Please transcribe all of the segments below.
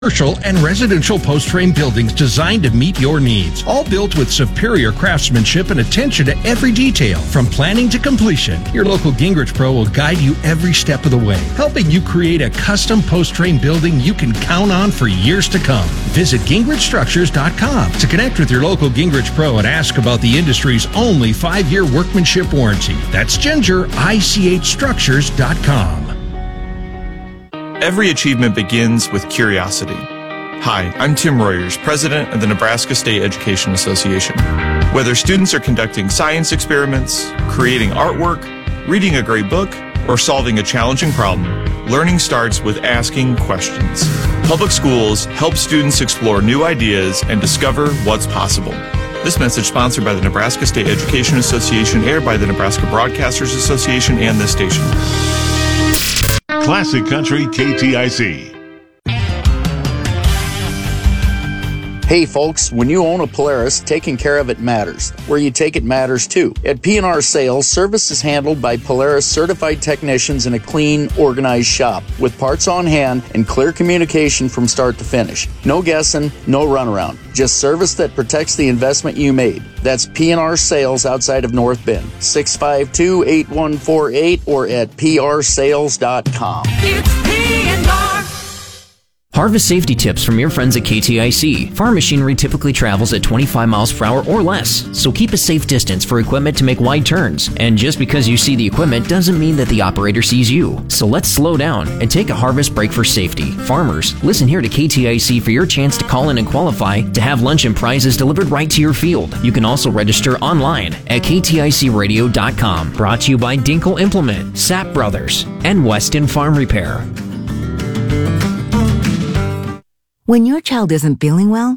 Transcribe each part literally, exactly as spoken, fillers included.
commercial and residential post-frame buildings designed to meet your needs. All built with superior craftsmanship and attention to every detail. From planning to completion, your local Gingrich Pro will guide you every step of the way, helping you create a custom post-frame building you can count on for years to come. Visit Gingrich Structures dot com to connect with your local Gingrich Pro and ask about the industry's only five-year workmanship warranty. That's Ginger, I C H Structures dot com. Every achievement begins with curiosity. Hi, I'm Tim Royers, president of the Nebraska State Education Association. Whether students are conducting science experiments, creating artwork, reading a great book, or solving a challenging problem, learning starts with asking questions. Public schools help students explore new ideas and discover what's possible. This message sponsored by the Nebraska State Education Association, aired by the Nebraska Broadcasters Association and this station. Classic Country K T I C. Hey folks, when you own a Polaris, taking care of it matters. Where you take it matters too. At P and R Sales, service is handled by Polaris certified technicians in a clean, organized shop with parts on hand and clear communication from start to finish. No guessing, no runaround. Just service that protects the investment you made. That's P and R Sales outside of North Bend. six five two, eight one four eight or at P R sales dot com. It's P and R. Harvest safety tips from your friends at K T I C. Farm machinery typically travels at twenty-five miles per hour or less, so keep a safe distance for equipment to make wide turns. And just because you see the equipment doesn't mean that the operator sees you. So let's slow down and take a harvest break for safety. Farmers, listen here to K T I C for your chance to call in and qualify to have lunch and prizes delivered right to your field. You can also register online at K T I C radio dot com. Brought to you by Dinkle Implement, Sapp Brothers, and Weston Farm Repair. When your child isn't feeling well,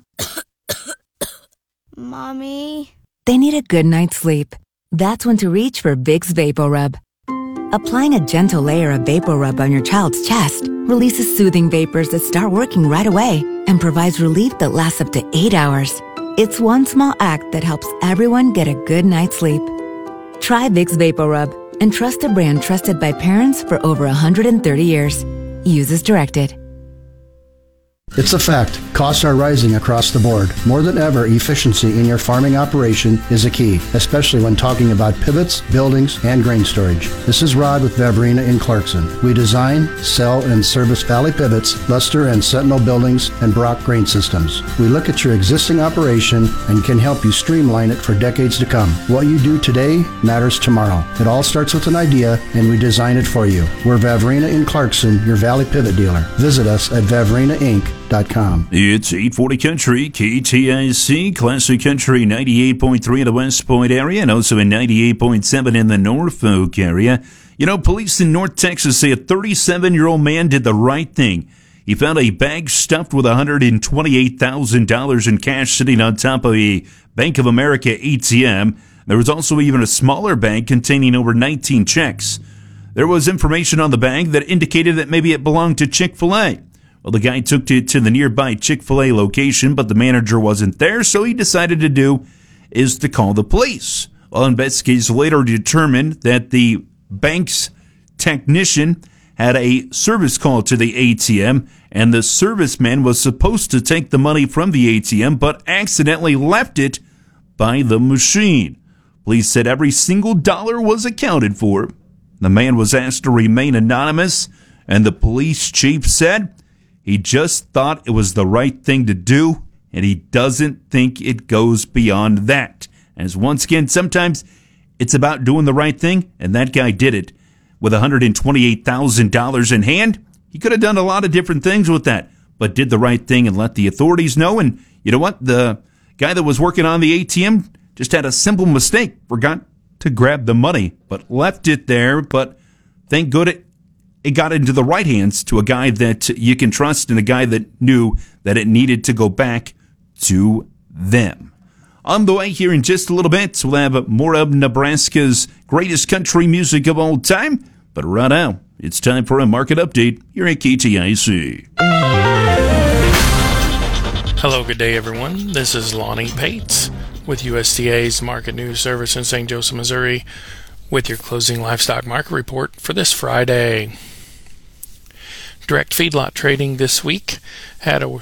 Mommy, they need a good night's sleep. That's when to reach for Vicks VapoRub. Applying a gentle layer of VapoRub on your child's chest releases soothing vapors that start working right away and provides relief that lasts up to eight hours. It's one small act that helps everyone get a good night's sleep. Try Vicks VapoRub and trust a brand trusted by parents for over one hundred thirty years. Use as directed. It's a fact. Costs are rising across the board. More than ever, efficiency in your farming operation is a key, especially when talking about pivots, buildings, and grain storage. This is Rod with Vavrina in Clarkson. We design, sell, and service Valley Pivots, Luster and Sentinel buildings, and Brock grain systems. We look at your existing operation and can help you streamline it for decades to come. What you do today matters tomorrow. It all starts with an idea, and we design it for you. We're Vavrina in Clarkson, your Valley Pivot dealer. Visit us at vavrina inc dot com. It's eight forty Country, K T I C, Classic Country ninety-eight point three in the West Point area and also in ninety-eight point seven in the Norfolk area. You know, police in North Texas say a thirty-seven-year-old man did the right thing. He found a bag stuffed with one hundred twenty-eight thousand dollars in cash sitting on top of a Bank of America A T M. There was also even a smaller bag containing over nineteen checks. There was information on the bag that indicated that maybe it belonged to Chick-fil-A. Well, the guy took it to the nearby Chick-fil-A location, but the manager wasn't there, so he decided to do is to call the police. Well, investigators later determined that the bank's technician had a service call to the A T M, and the serviceman was supposed to take the money from the A T M, but accidentally left it by the machine. Police said every single dollar was accounted for. The man was asked to remain anonymous, and the police chief said he just thought it was the right thing to do, and he doesn't think it goes beyond that. As once again, sometimes it's about doing the right thing, and that guy did it. With one hundred twenty-eight thousand dollars in hand, he could have done a lot of different things with that, but did the right thing and let the authorities know. And you know what? The guy that was working on the A T M just had a simple mistake, forgot to grab the money, but left it there. But thank good it It got into the right hands to a guy that you can trust and a guy that knew that it needed to go back to them. On the way here in just a little bit, we'll have more of Nebraska's greatest country music of all time. But right now, it's time for a market update here at K T I C. Hello, good day, everyone. This is Lonnie Pates with U S D A's Market News Service in Saint Joseph, Missouri, with your closing livestock market report for this Friday. Direct feedlot trading this week had a